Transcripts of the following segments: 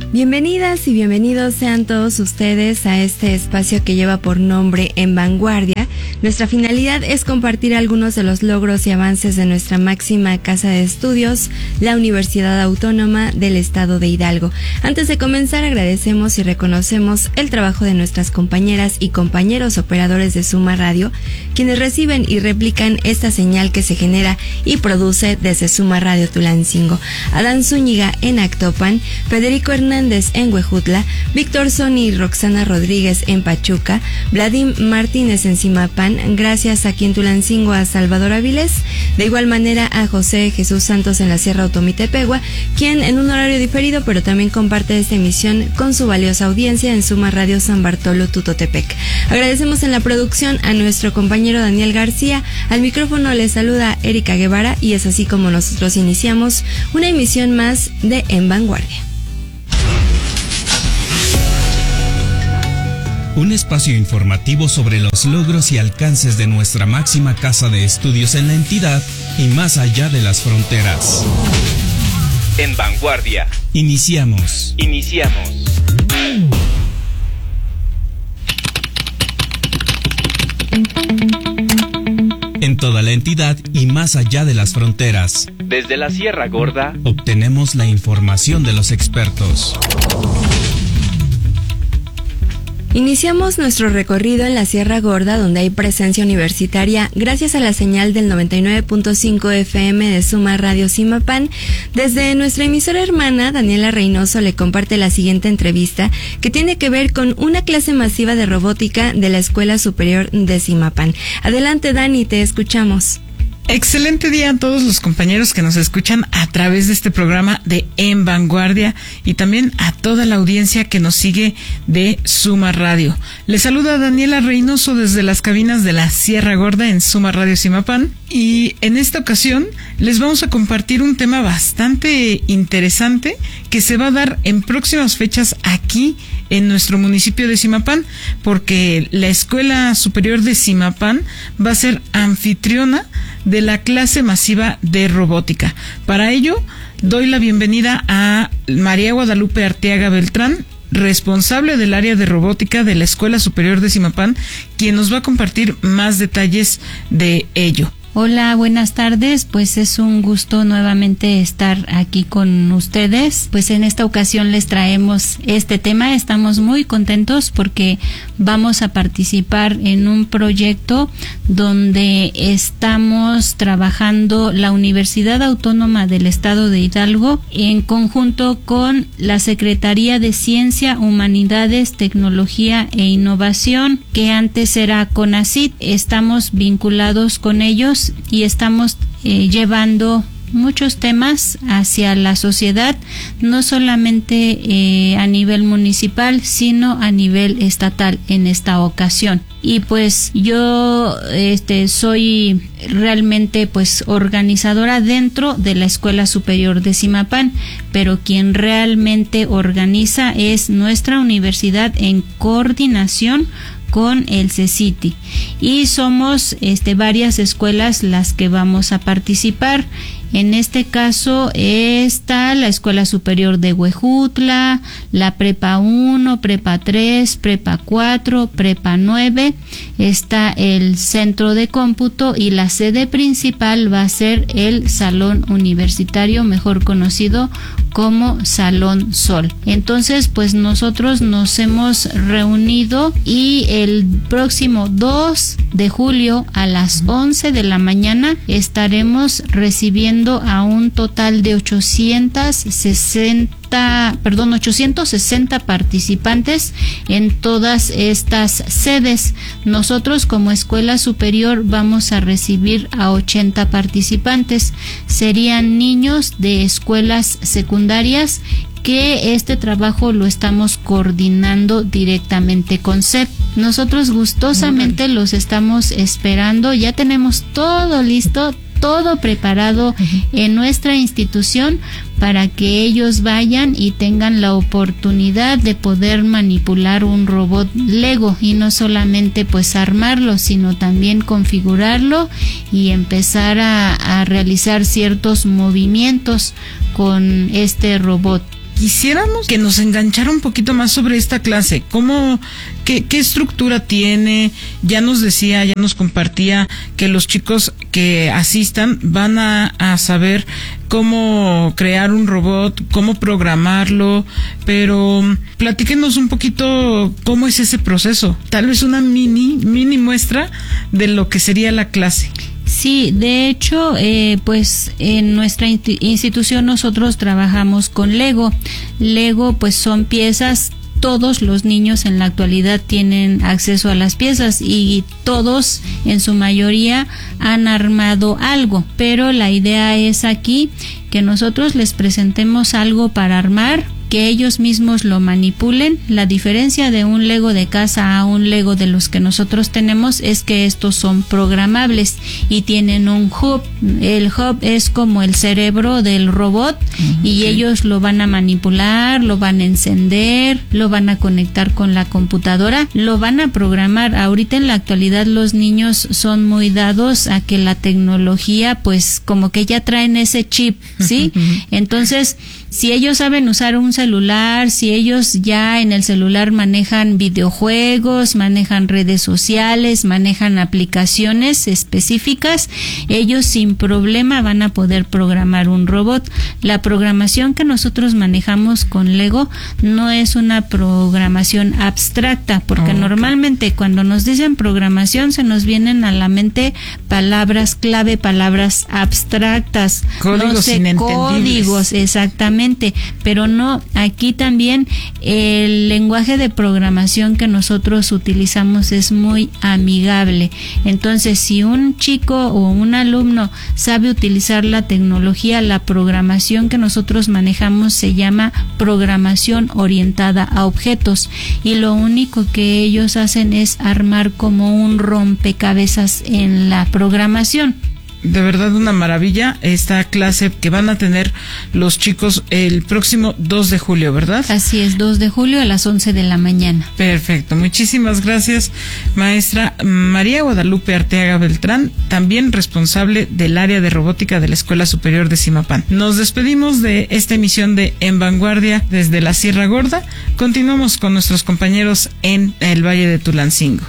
Bienvenidas y bienvenidos sean todos ustedes a este espacio que lleva por nombre En Vanguardia. Nuestra finalidad es compartir algunos de los logros y avances de nuestra máxima casa de estudios, la Universidad Autónoma del Estado de Hidalgo. Antes de comenzar, agradecemos y reconocemos el trabajo de nuestras compañeras y compañeros operadores de Suma Radio, quienes reciben y replican esta señal que se genera y produce desde Suma Radio Tulancingo. Adán Zúñiga en Actopan, Federico Hernández en Huejutla, Víctor Sony y Roxana Rodríguez en Pachuca, Vladimir Martínez en Zimapán, gracias aquí en Tulancingo a Salvador Avilés, de igual manera a José Jesús Santos en la Sierra Otomitepegua, quien en un horario diferido pero también comparte esta emisión con su valiosa audiencia en Suma Radio San Bartolo Tutotepec. Agradecemos en la producción a nuestro compañero Daniel García, al micrófono les saluda Erika Guevara y es así como nosotros iniciamos una emisión más de En Vanguardia. Un espacio informativo sobre los logros y alcances de nuestra máxima casa de estudios en la entidad y más allá de las fronteras. En Vanguardia. Iniciamos. En toda la entidad y más allá de las fronteras. Desde la Sierra Gorda, obtenemos la información de los expertos. Iniciamos nuestro recorrido en la Sierra Gorda, donde hay presencia universitaria gracias a la señal del 99.5 FM de Suma Radio Zimapán. Desde nuestra emisora hermana, Daniela Reynoso le comparte la siguiente entrevista que tiene que ver con una clase masiva de robótica de la Escuela Superior de Zimapán. Adelante, Dani, te escuchamos. Excelente día a todos los compañeros que nos escuchan a través de este programa de En Vanguardia y también a toda la audiencia que nos sigue de Suma Radio. Les saluda Daniela Reynoso desde las cabinas de la Sierra Gorda en Suma Radio Zimapán y en esta ocasión les vamos a compartir un tema bastante interesante que se va a dar en próximas fechas aquí en nuestro municipio de Zimapán, porque la Escuela Superior de Zimapán va a ser anfitriona de la clase masiva de robótica. Para ello, doy la bienvenida a María Guadalupe Arteaga Beltrán, responsable del área de robótica de la Escuela Superior de Zimapán, quien nos va a compartir más detalles de ello. Hola, buenas tardes. Pues es un gusto nuevamente estar aquí con ustedes. Pues en esta ocasión les traemos este tema. Estamos muy contentos porque vamos a participar en un proyecto donde estamos trabajando la Universidad Autónoma del Estado de Hidalgo en conjunto con la Secretaría de Ciencia, Humanidades, Tecnología e Innovación, que antes era CONACYT. Estamos vinculados con ellos y estamos llevando muchos temas hacia la sociedad, no solamente a nivel municipal, sino a nivel estatal en esta ocasión. Y pues yo soy realmente pues organizadora dentro de la Escuela Superior de Zimapán, pero quien realmente organiza es nuestra universidad en coordinación con el CECITI y somos varias escuelas las que vamos a participar. En este caso está la Escuela Superior de Huejutla, la Prepa 1, Prepa 3, Prepa 4, Prepa 9, está el Centro de Cómputo y la sede principal va a ser el Salón Universitario, mejor conocido como Salón Sol. Entonces, pues nosotros nos hemos reunido y el próximo 2 de julio a las 11 de la mañana estaremos recibiendo a un total de 860 participantes en todas estas sedes. Nosotros como escuela superior vamos a recibir a 80 participantes. Serían niños de escuelas secundarias que este trabajo lo estamos coordinando directamente con CEP. Nosotros gustosamente los estamos esperando. Ya tenemos todo listo, todo preparado en nuestra institución para que ellos vayan y tengan la oportunidad de poder manipular un robot Lego y no solamente pues armarlo, sino también configurarlo y empezar a realizar ciertos movimientos con este robot. quisiéramos que nos enganchara un poquito más sobre esta clase. ¿Qué estructura tiene? Ya nos decía, ya nos compartía que los chicos que asistan van a saber cómo crear un robot, cómo programarlo, pero platíquenos un poquito cómo es ese proceso. Tal vez una mini muestra de lo que sería la clase. Sí, de hecho, pues en nuestra institución nosotros trabajamos con Lego. Lego, pues son piezas. Todos los niños en la actualidad tienen acceso a las piezas y todos, en su mayoría, han armado algo. Pero la idea es aquí que nosotros les presentemos algo para armar, que ellos mismos lo manipulen. La diferencia de un Lego de casa a un Lego de los que nosotros tenemos es que estos son programables y tienen un hub. El hub es como el cerebro del robot y ellos lo van a manipular, lo van a encender, lo van a conectar con la computadora, lo van a programar. Ahorita en la actualidad los niños son muy dados a que la tecnología, pues como que ya traen ese chip, ¿sí? Entonces, si ellos saben usar un celular, si ellos ya en el celular manejan videojuegos, manejan redes sociales, manejan aplicaciones específicas, ellos sin problema van a poder programar un robot. La programación que nosotros manejamos con Lego no es una programación abstracta, porque normalmente cuando nos dicen programación se nos vienen a la mente palabras clave, palabras abstractas, códigos inentendibles. Códigos, exactamente. Pero no, aquí también el lenguaje de programación que nosotros utilizamos es muy amigable. Entonces, si un chico o un alumno sabe utilizar la tecnología, la programación que nosotros manejamos se llama programación orientada a objetos, y lo único que ellos hacen es armar como un rompecabezas en la programación. De verdad una maravilla esta clase que van a tener los chicos el próximo 2 de julio, ¿verdad? Así es, 2 de julio a las 11 de la mañana. Perfecto, muchísimas gracias, maestra María Guadalupe Arteaga Beltrán, también responsable del área de robótica de la Escuela Superior de Zimapán. Nos despedimos de esta emisión de En Vanguardia desde la Sierra Gorda. Continuamos con nuestros compañeros en el Valle de Tulancingo.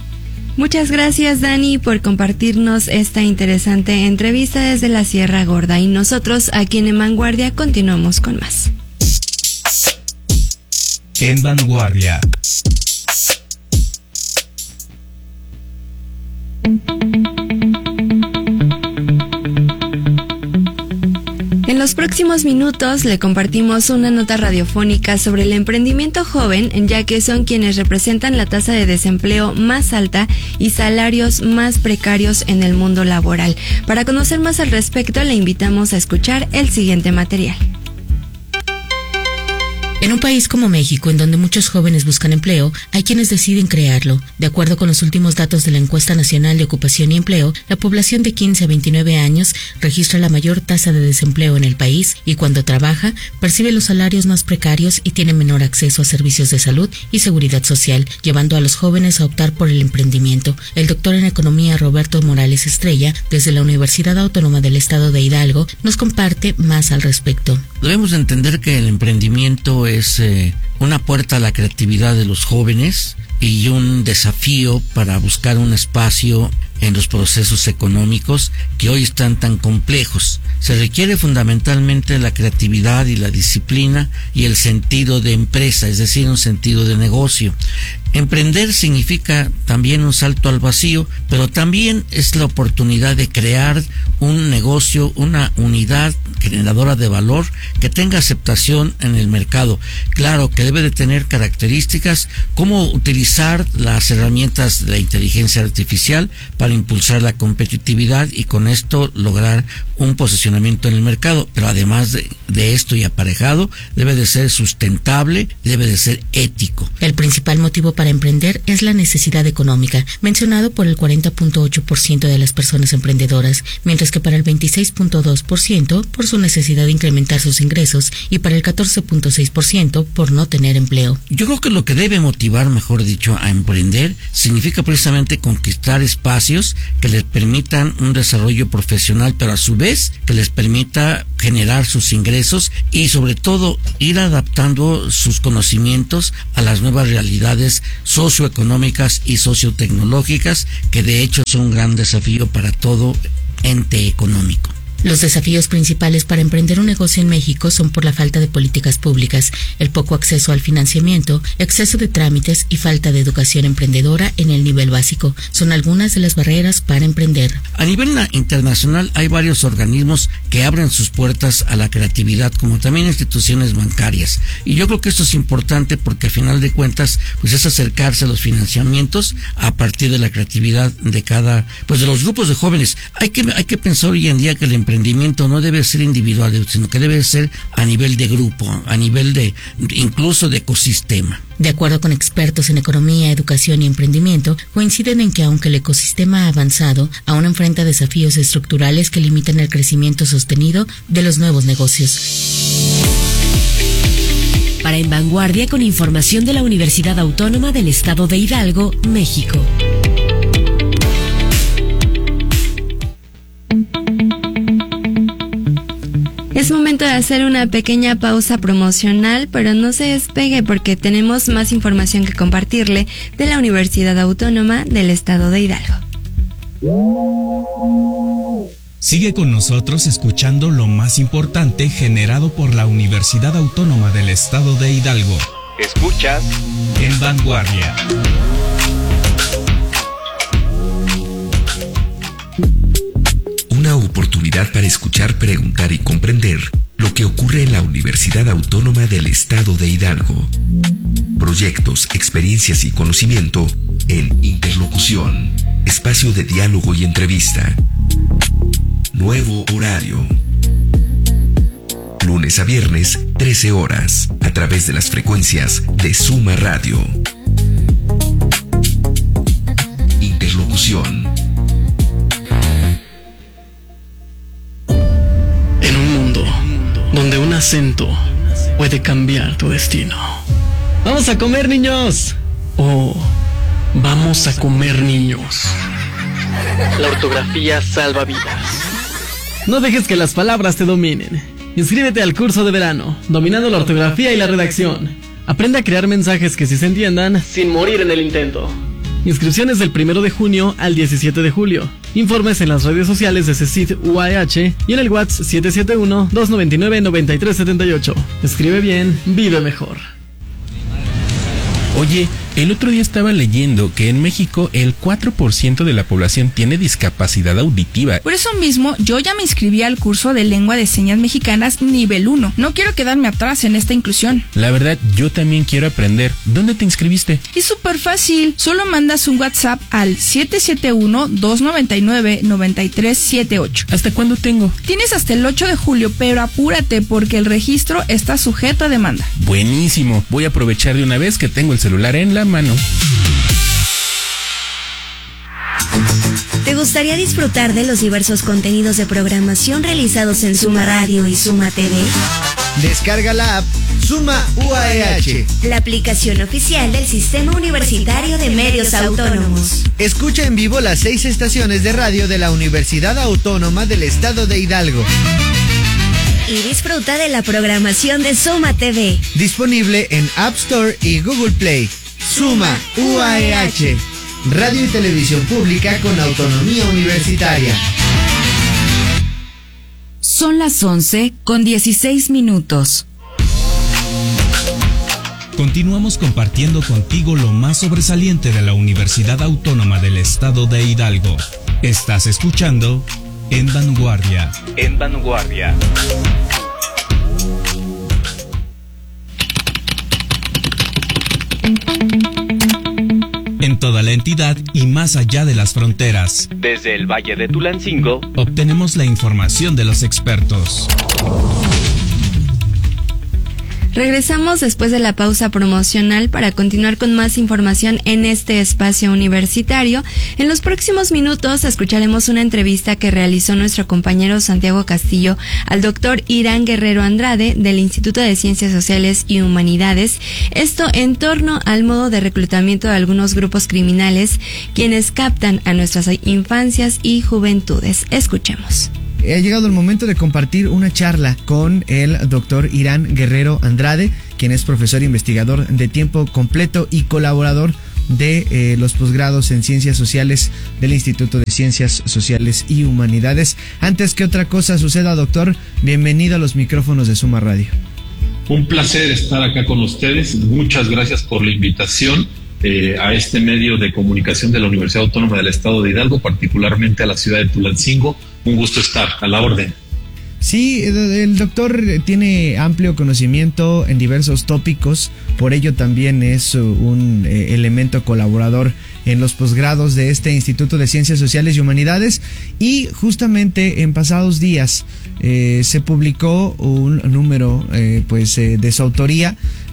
Muchas gracias, Dani, por compartirnos esta interesante entrevista desde la Sierra Gorda, y nosotros aquí en Vanguardia continuamos con más. En Vanguardia. En los próximos minutos le compartimos una nota radiofónica sobre el emprendimiento joven, ya que son quienes representan la tasa de desempleo más alta y salarios más precarios en el mundo laboral. Para conocer más al respecto, le invitamos a escuchar el siguiente material. En un país como México, en donde muchos jóvenes buscan empleo, hay quienes deciden crearlo. De acuerdo con los últimos datos de la Encuesta Nacional de Ocupación y Empleo, la población de 15 a 29 años registra la mayor tasa de desempleo en el país y cuando trabaja, percibe los salarios más precarios y tiene menor acceso a servicios de salud y seguridad social, llevando a los jóvenes a optar por el emprendimiento. El doctor en Economía Roberto Morales Estrella, desde la Universidad Autónoma del Estado de Hidalgo, nos comparte más al respecto. Debemos entender que el emprendimiento es una puerta a la creatividad de los jóvenes y un desafío para buscar un espacio en los procesos económicos que hoy están tan complejos. Se requiere fundamentalmente la creatividad y la disciplina y el sentido de empresa, es decir, un sentido de negocio. Emprender significa también un salto al vacío, pero también es la oportunidad de crear un negocio, una unidad generadora de valor que tenga aceptación en el mercado. Claro que debe de tener características como utilizar las herramientas de la inteligencia artificial para impulsar la competitividad y con esto lograr un posicionamiento en el mercado, pero además de esto y aparejado, debe de ser sustentable, debe de ser ético. El principal motivo para emprender es la necesidad económica, mencionado por el 40.8% de las personas emprendedoras, mientras que para el 26.2% por su necesidad de incrementar sus ingresos y para el 14.6% por no tener empleo. Yo creo que lo que debe motivar, mejor dicho, a emprender significa precisamente conquistar espacios que les permitan un desarrollo profesional, pero a su vez que les permita generar sus ingresos y sobre todo ir adaptando sus conocimientos a las nuevas realidades socioeconómicas y sociotecnológicas, que de hecho son un gran desafío para todo ente económico. Los desafíos principales para emprender un negocio en México son por la falta de políticas públicas, el poco acceso al financiamiento, exceso de trámites y falta de educación emprendedora en el nivel básico. Son algunas de las barreras para emprender. A nivel internacional hay varios organismos que abren sus puertas a la creatividad, como también instituciones bancarias. Y yo creo que esto es importante porque al final de cuentas, pues es acercarse a los financiamientos a partir de la creatividad de de los grupos de jóvenes. Hay que pensar hoy en día que el emprendimiento no debe ser individual, sino que debe ser a nivel de grupo, a nivel de incluso de ecosistema. De acuerdo con expertos en economía, educación y emprendimiento, coinciden en que aunque el ecosistema ha avanzado, aún enfrenta desafíos estructurales que limitan el crecimiento sostenido de los nuevos negocios. Para En Vanguardia, con información de la Universidad Autónoma del Estado de Hidalgo, México. Es momento de hacer una pequeña pausa promocional, pero no se despegue porque tenemos más información que compartirle de la Universidad Autónoma del Estado de Hidalgo. Sigue con nosotros escuchando lo más importante generado por la Universidad Autónoma del Estado de Hidalgo. Escuchas En Vanguardia. Una oportunidad para escuchar, preguntar y comprender lo que ocurre en la Universidad Autónoma del Estado de Hidalgo. Proyectos, experiencias y conocimiento en Interlocución, espacio de diálogo y entrevista. Nuevo horario. Lunes a viernes, 13 horas, a través de las frecuencias de Suma Radio. Interlocución. En un mundo donde un acento puede cambiar tu destino. ¡Vamos a comer, niños! O vamos a comer, niños. La ortografía salva vidas. No dejes que las palabras te dominen. Inscríbete al curso de verano, Dominando la Ortografía y la Redacción. Aprende a crear mensajes que sí se entiendan sin morir en el intento. Inscripciones del 1 de junio al 17 de julio. Informes en las redes sociales de CECID UAEH y en el WhatsApp 771-299-9378. Escribe bien, vive mejor. Oye, el otro día estaba leyendo que en México el 4% de la población tiene discapacidad auditiva. Por eso mismo, yo ya me inscribí al curso de Lengua de Señas Mexicanas nivel 1. No quiero quedarme atrás en esta inclusión. La verdad, yo también quiero aprender. ¿Dónde te inscribiste? Es súper fácil. Solo mandas un WhatsApp al 771-299-9378. ¿Hasta cuándo tengo? Tienes hasta el 8 de julio, pero apúrate porque el registro está sujeto a demanda. Buenísimo. Voy a aprovechar de una vez que tengo el celular en la mano. ¿Te gustaría disfrutar de los diversos contenidos de programación realizados en Suma Radio y Suma TV? Descarga la app Suma UAEH, la aplicación oficial del Sistema Universitario de Medios Autónomos. Escucha en vivo las 6 estaciones de radio de la Universidad Autónoma del Estado de Hidalgo. Y disfruta de la programación de Suma TV. Disponible en App Store y Google Play. Suma UAEH, radio y televisión pública con autonomía universitaria. Son las 11:16. Continuamos compartiendo contigo lo más sobresaliente de la Universidad Autónoma del Estado de Hidalgo. Estás escuchando En Vanguardia. En Vanguardia. En toda la entidad y más allá de las fronteras. Desde el Valle de Tulancingo, obtenemos la información de los expertos. Regresamos después de la pausa promocional para continuar con más información en este espacio universitario. En los próximos minutos escucharemos una entrevista que realizó nuestro compañero Santiago Castillo al doctor Irán Guerrero Andrade del Instituto de Ciencias Sociales y Humanidades. Esto en torno al modo de reclutamiento de algunos grupos criminales quienes captan a nuestras infancias y juventudes. Escuchemos. Ha llegado el momento de compartir una charla con el doctor Irán Guerrero Andrade, quien es profesor investigador de tiempo completo y colaborador de los posgrados en Ciencias Sociales del Instituto de Ciencias Sociales y Humanidades. Antes que otra cosa suceda, doctor, bienvenido a los micrófonos de Suma Radio. Un placer estar acá con ustedes. Muchas gracias por la invitación a este medio de comunicación de la Universidad Autónoma del Estado de Hidalgo, particularmente a la ciudad de Tulancingo. Un gusto estar a la orden. Sí, el doctor tiene amplio conocimiento en diversos tópicos, por ello también es un elemento colaborador en los posgrados de este Instituto de Ciencias Sociales y Humanidades, y justamente en pasados días se publicó un número de su autoría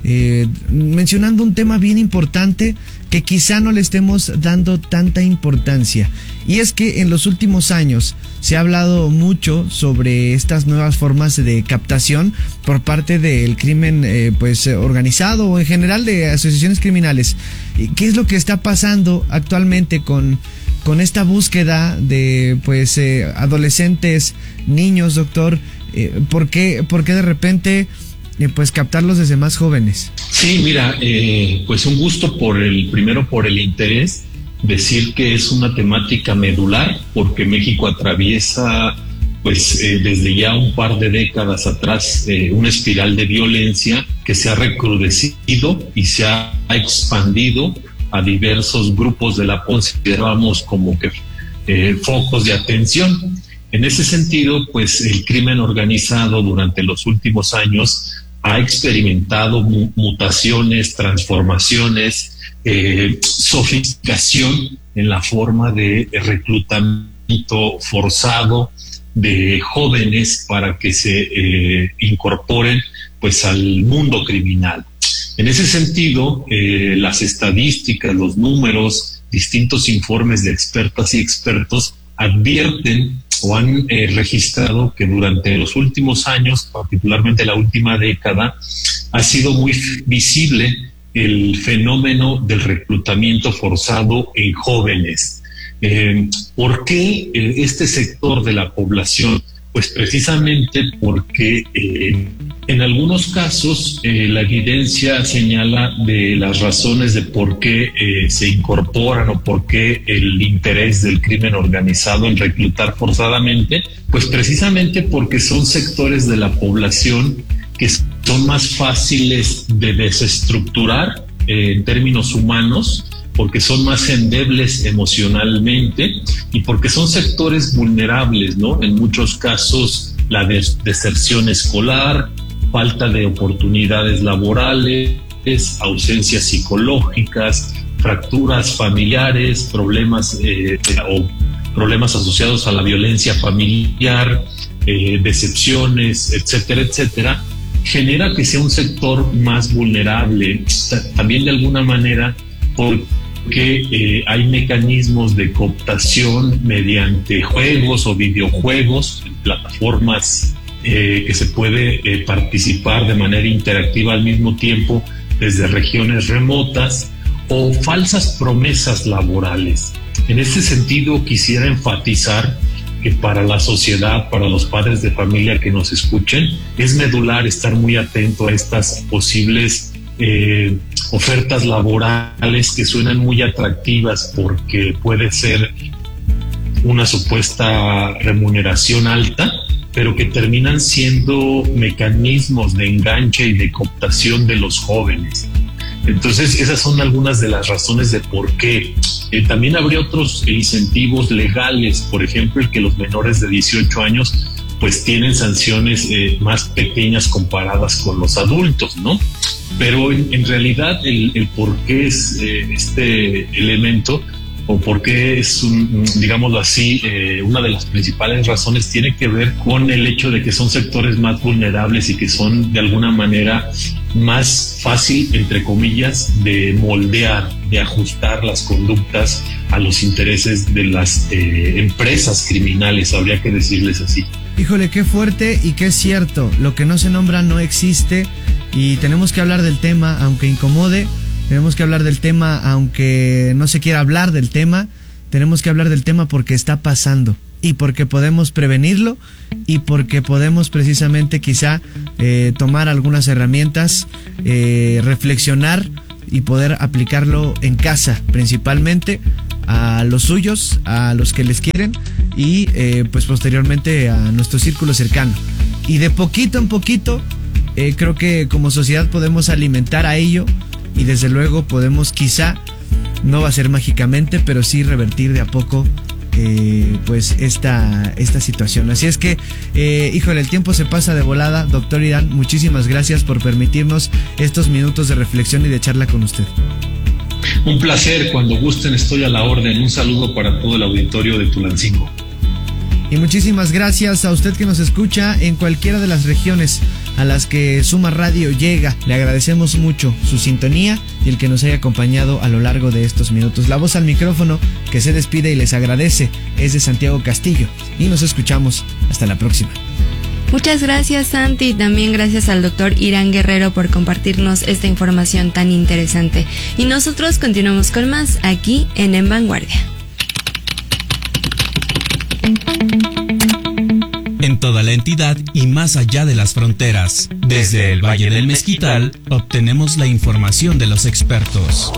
mencionando un tema bien importante que quizá no le estemos dando tanta importancia, y es que en los últimos años se ha hablado mucho sobre estas nuevas formas de captación por parte del crimen organizado o en general de asociaciones criminales. ¿Qué es lo que está pasando actualmente con esta búsqueda de adolescentes, niños, doctor? ¿Por qué de repente captarlos desde más jóvenes? Sí, mira, un gusto por el interés. Decir que es una temática medular, porque México atraviesa desde ya un par de décadas atrás una espiral de violencia que se ha recrudecido y se ha expandido a diversos grupos de la consideramos como que focos de atención. En ese sentido, el crimen organizado durante los últimos años ha experimentado mutaciones, transformaciones, sofisticación en la forma de reclutamiento forzado de jóvenes para que se incorporen al mundo criminal. En ese sentido, las estadísticas, los números, distintos informes de expertas y expertos advierten o han registrado que durante los últimos años, particularmente la última década, ha sido muy visible el fenómeno del reclutamiento forzado en jóvenes. ¿Por qué este sector de la población? Pues precisamente porque en algunos casos la evidencia señala de las razones de por qué se incorporan o por qué el interés del crimen organizado en reclutar forzadamente, pues precisamente porque son sectores de la población que son más fáciles de desestructurar en términos humanos, porque son más endebles emocionalmente y porque son sectores vulnerables, ¿no? En muchos casos la deserción escolar, falta de oportunidades laborales, ausencias psicológicas, fracturas familiares, problemas asociados a la violencia familiar, decepciones, etcétera, etcétera, genera que sea un sector más vulnerable, también de alguna manera porque hay mecanismos de cooptación mediante juegos o videojuegos, plataformas que se puede participar de manera interactiva al mismo tiempo desde regiones remotas, o falsas promesas laborales. En este sentido, quisiera enfatizar que para la sociedad, para los padres de familia que nos escuchen, es medular estar muy atento a estas posibles ofertas laborales que suenan muy atractivas porque puede ser una supuesta remuneración alta, pero que terminan siendo mecanismos de enganche y de cooptación de los jóvenes. Entonces, esas son algunas de las razones de por qué. También habría otros incentivos legales, por ejemplo, el que los menores de 18 años pues tienen sanciones más pequeñas comparadas con los adultos, ¿no? Pero en realidad el por qué es este elemento, o por qué es, digámoslo así, una de las principales razones tiene que ver con el hecho de que son sectores más vulnerables y que son de alguna manera más fácil, entre comillas, de moldear, de ajustar las conductas a los intereses de las empresas criminales, habría que decirles así. Híjole, qué fuerte y qué cierto. Lo que no se nombra no existe y tenemos que hablar del tema aunque incomode, tenemos que hablar del tema aunque no se quiera hablar del tema, tenemos que hablar del tema porque está pasando y porque podemos prevenirlo y porque podemos precisamente quizá tomar algunas herramientas, reflexionar y poder aplicarlo en casa, principalmente a los suyos, a los que les quieren y pues posteriormente a nuestro círculo cercano. Y de poquito en poquito creo que como sociedad podemos alimentar a ello y desde luego podemos quizá, no va a ser mágicamente, pero sí revertir de a poco pues esta situación. Así es que, híjole, el tiempo se pasa de volada. Doctor Irán, muchísimas gracias por permitirnos estos minutos de reflexión y de charla con usted. Un placer, cuando gusten estoy a la orden. Un saludo para todo el auditorio de Tulancingo. Y muchísimas gracias a usted que nos escucha en cualquiera de las regiones a las que Suma Radio llega. Le agradecemos mucho su sintonía y el que nos haya acompañado a lo largo de estos minutos. La voz al micrófono que se despide y les agradece es de Santiago Castillo y nos escuchamos hasta la próxima. Muchas gracias, Santi, y también gracias al doctor Irán Guerrero por compartirnos esta información tan interesante. Y nosotros continuamos con más aquí en Vanguardia. En toda la entidad y más allá de las fronteras, desde el Valle del Mezquital, obtenemos la información de los expertos.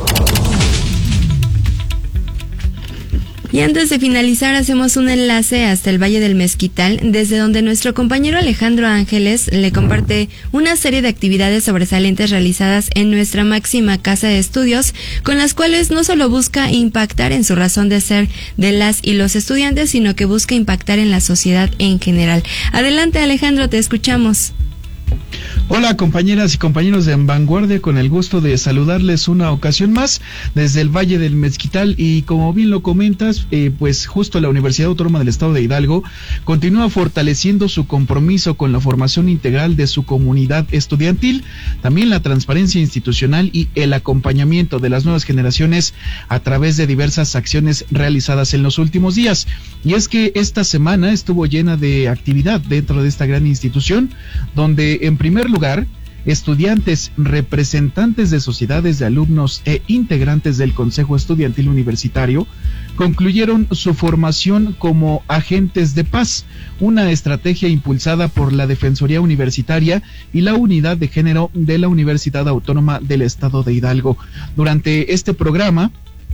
Y antes de finalizar, hacemos un enlace hasta el Valle del Mezquital, desde donde nuestro compañero Alejandro Ángeles le comparte una serie de actividades sobresalientes realizadas en nuestra máxima casa de estudios, con las cuales no solo busca impactar en su razón de ser de las y los estudiantes, sino que busca impactar en la sociedad en general. Adelante, Alejandro, te escuchamos. Hola compañeras y compañeros de En Vanguardia, con el gusto de saludarles una ocasión más desde el Valle del Mezquital y como bien lo comentas, pues justo la Universidad Autónoma del Estado de Hidalgo continúa fortaleciendo su compromiso con la formación integral de su comunidad estudiantil, también la transparencia institucional y el acompañamiento de las nuevas generaciones a través de diversas acciones realizadas en los últimos días. Y es que esta semana estuvo llena de actividad dentro de esta gran institución, donde en primer lugar, estudiantes, representantes de sociedades de alumnos e integrantes del Consejo Estudiantil Universitario concluyeron su formación como agentes de paz, una estrategia impulsada por la Defensoría Universitaria y la Unidad de Género de la Universidad Autónoma del Estado de Hidalgo. Durante este programa,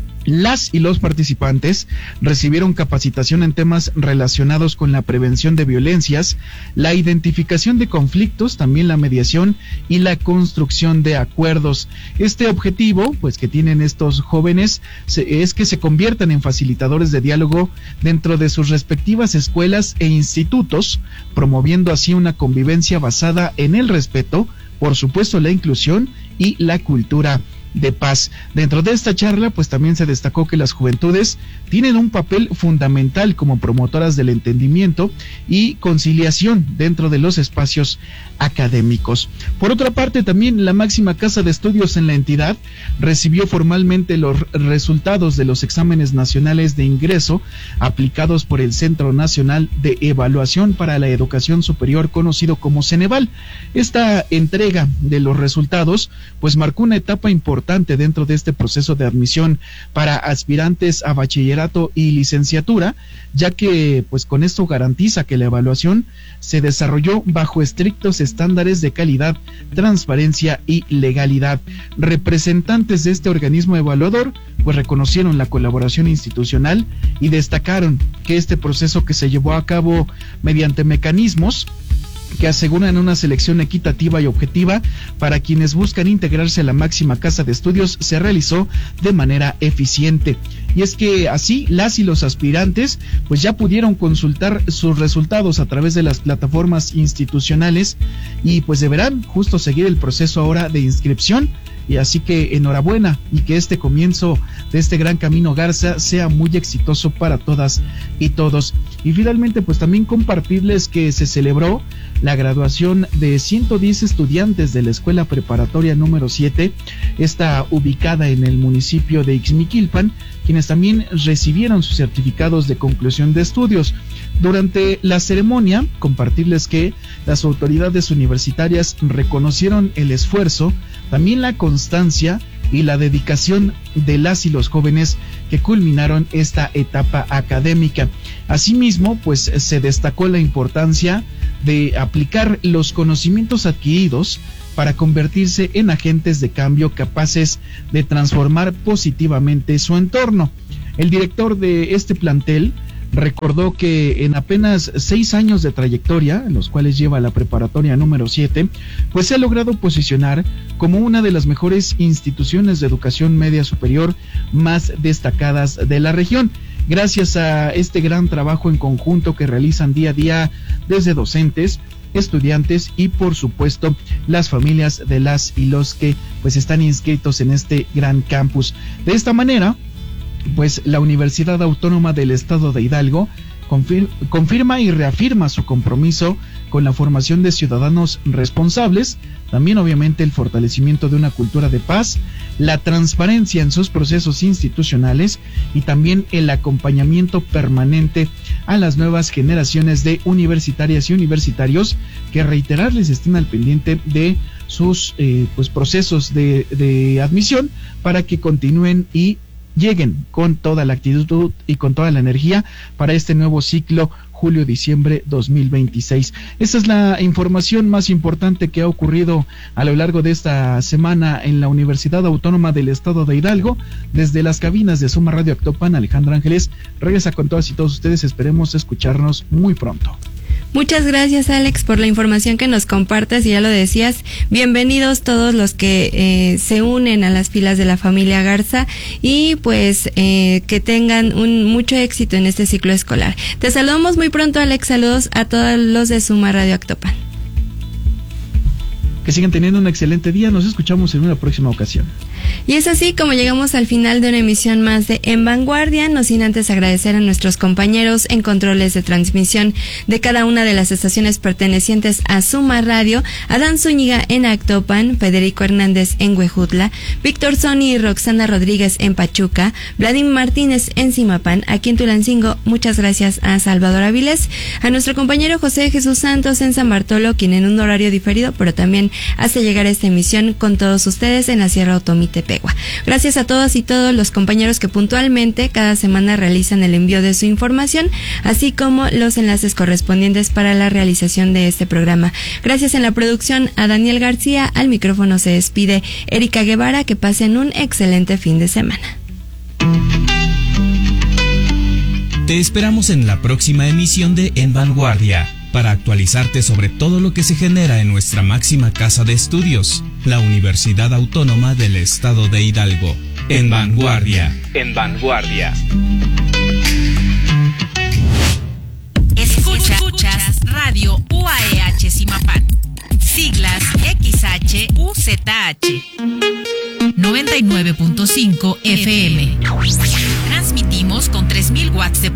las y los participantes recibieron capacitación en temas relacionados con la prevención de violencias, la identificación de conflictos, también la mediación y la construcción de acuerdos. Este objetivo, pues que tienen estos jóvenes, es que se conviertan en facilitadores de diálogo dentro de sus respectivas escuelas e institutos, promoviendo así una convivencia basada en el respeto, por supuesto la inclusión y la cultura de paz. Dentro de esta charla, pues también se destacó que las juventudes tienen un papel fundamental como promotoras del entendimiento y conciliación dentro de los espacios académicos. Por otra parte, también la máxima casa de estudios en la entidad recibió formalmente los resultados de los exámenes nacionales de ingreso aplicados por el Centro Nacional de Evaluación para la Educación Superior, conocido como Ceneval. Esta entrega de los resultados, pues marcó una etapa importante dentro de este proceso de admisión para aspirantes a bachillerato y licenciatura, ya que pues con esto garantiza que la evaluación se desarrolló bajo estrictos estándares de calidad, transparencia y legalidad. Representantes de este organismo evaluador pues reconocieron la colaboración institucional y destacaron que este proceso, que se llevó a cabo mediante mecanismos que aseguran una selección equitativa y objetiva para quienes buscan integrarse a la máxima casa de estudios, se realizó de manera eficiente. Y es que así las y los aspirantes pues ya pudieron consultar sus resultados a través de las plataformas institucionales y pues deberán justo seguir el proceso ahora de inscripción. Y así que enhorabuena y que este comienzo de este gran camino Garza sea muy exitoso para todas y todos. Y finalmente pues también compartirles que se celebró la graduación de 110 estudiantes de la Escuela Preparatoria número 7, está ubicada en el municipio de Ixmiquilpan, quienes también recibieron sus certificados de conclusión de estudios. Durante la ceremonia, compartirles que las autoridades universitarias reconocieron el esfuerzo, también la constancia y la dedicación de las y los jóvenes que culminaron esta etapa académica. Asimismo, pues se destacó la importancia de aplicar los conocimientos adquiridos para convertirse en agentes de cambio capaces de transformar positivamente su entorno. El director de este plantel recordó que en apenas 6 años de trayectoria, en los cuales lleva la preparatoria número 7, pues se ha logrado posicionar como una de las mejores instituciones de educación media superior más destacadas de la región. Gracias a este gran trabajo en conjunto que realizan día a día desde docentes, estudiantes y por supuesto las familias de las y los que pues están inscritos en este gran campus. De esta manera, pues la Universidad Autónoma del Estado de Hidalgo confirma y reafirma su compromiso con la formación de ciudadanos responsables, también obviamente el fortalecimiento de una cultura de paz, la transparencia en sus procesos institucionales y también el acompañamiento permanente a las nuevas generaciones de universitarias y universitarios que, reiterarles, estén al pendiente de sus pues procesos de admisión para que continúen y lleguen con toda la actitud y con toda la energía para este nuevo ciclo julio-diciembre 2026. Esta es la información más importante que ha ocurrido a lo largo de esta semana en la Universidad Autónoma del Estado de Hidalgo. Desde las cabinas de Suma Radio Actopan, Alejandra Ángeles regresa con todas y todos ustedes. Esperemos escucharnos muy pronto. Muchas gracias, Alex, por la información que nos compartes, y ya lo decías, bienvenidos todos los que se unen a las filas de la familia Garza, y pues que tengan mucho éxito en este ciclo escolar. Te saludamos muy pronto, Alex. Saludos a todos los de Suma Radio Actopan. Que sigan teniendo un excelente día. Nos escuchamos en una próxima ocasión. Y es así como llegamos al final de una emisión más de En Vanguardia, no sin antes agradecer a nuestros compañeros en controles de transmisión de cada una de las estaciones pertenecientes a Suma Radio, Adán Zúñiga en Actopan, Federico Hernández en Huejutla, Víctor Sony y Roxana Rodríguez en Pachuca, Vladimir Martínez en Zimapán. Aquí en Tulancingo, muchas gracias a Salvador Avilés, a nuestro compañero José Jesús Santos en San Bartolo, quien en un horario diferido, pero también hace llegar esta emisión con todos ustedes en la Sierra Otomitepegua. Gracias a todas y todos los compañeros que puntualmente cada semana realizan el envío de su información, así como los enlaces correspondientes para la realización de este programa. Gracias en la producción a Daniel García. Al micrófono se despide Erika Guevara. Que pasen un excelente fin de semana. Te esperamos en la próxima emisión de En Vanguardia, para actualizarte sobre todo lo que se genera en nuestra máxima casa de estudios, la Universidad Autónoma del Estado de Hidalgo. En Vanguardia. En Vanguardia. Escuchas Radio UAEH Zimapán. Siglas XHUZH. 99.5 FM. Transmitimos con 3000 watts de